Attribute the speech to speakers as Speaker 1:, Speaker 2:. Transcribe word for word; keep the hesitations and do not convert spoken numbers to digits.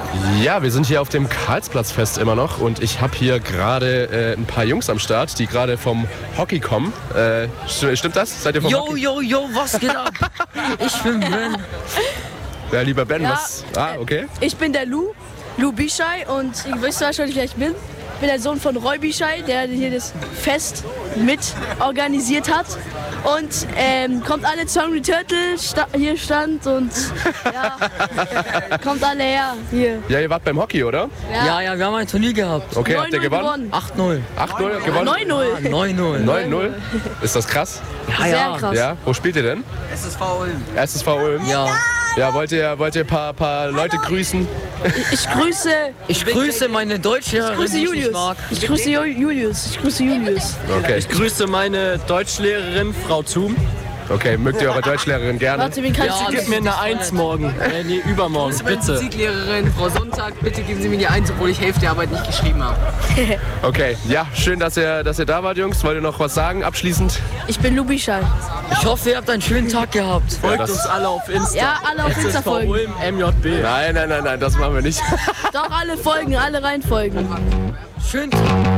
Speaker 1: Ja, wir sind hier auf dem Karlsplatzfest immer noch und ich habe hier gerade äh, ein paar Jungs am Start, die gerade vom Hockey kommen. Äh, st- stimmt das? Seid ihr vom
Speaker 2: Yo,
Speaker 1: Hockey?
Speaker 2: yo, yo, was geht ab? Ich bin Ben.
Speaker 1: Ja, lieber Ben,
Speaker 3: Ja,
Speaker 1: was? Ah, okay.
Speaker 3: Ich bin der Lou, Lou Bischei und ich weiß wahrscheinlich, wer ich bin. Ich bin der Sohn von Roy Bischei, der hier das Fest mit organisiert hat. Und ähm, kommt alle zu Hungry Turtle, sta- hier stand und ja, kommt alle her hier.
Speaker 1: Ja, ihr wart beim Hockey, oder?
Speaker 2: Ja, ja, wir haben ein Turnier gehabt.
Speaker 1: Okay, habt ihr
Speaker 3: neun null
Speaker 1: gewonnen?
Speaker 2: acht null.
Speaker 1: acht null gewonnen?
Speaker 3: neun null.
Speaker 2: neun null.
Speaker 1: neun null? Ist das krass?
Speaker 2: Ja,
Speaker 3: Sehr
Speaker 2: ja.
Speaker 3: krass.
Speaker 1: Ja, wo spielt ihr denn?
Speaker 2: S S V Ulm.
Speaker 1: S S V Ulm?
Speaker 2: Ja.
Speaker 1: Ja, wollt ihr, wollt ihr ein paar, paar Leute grüßen?
Speaker 3: Ich grüße,
Speaker 2: Ich grüße meine Deutschlehrerin,
Speaker 3: grüße
Speaker 2: die ich nicht
Speaker 3: Julius.
Speaker 2: mag.
Speaker 3: Ich grüße Ju- Julius. Ich grüße Julius.
Speaker 1: Okay,
Speaker 4: Ich grüße meine Deutschlehrerin, Frau Thum.
Speaker 1: okay, mögt ihr eure Deutschlehrerin gerne?
Speaker 3: Warte, wen kannst
Speaker 2: Ja,
Speaker 3: du?
Speaker 4: Gib mir eine Eins morgen. Äh, nee, übermorgen,
Speaker 5: Meine
Speaker 4: bitte.
Speaker 5: Physiklehrerin, Frau Sonntag, bitte geben Sie mir die Eins, obwohl ich Hälfte der Arbeit nicht geschrieben habe.
Speaker 1: Okay, ja, schön, dass ihr, dass ihr da wart, Jungs. Wollt ihr noch was sagen, abschließend?
Speaker 3: Ich bin Lou Bischei.
Speaker 2: Ich hoffe, ihr habt einen schönen Tag gehabt.
Speaker 4: Folgt
Speaker 1: das-
Speaker 4: uns alle auf Insta.
Speaker 3: Ja, alle auf Insta
Speaker 4: S S V
Speaker 3: folgen.
Speaker 4: Ulm, M J B.
Speaker 1: Nein, nein, nein, nein, das machen wir nicht.
Speaker 3: Doch alle folgen, alle reinfolgen.
Speaker 2: Schönen Tag.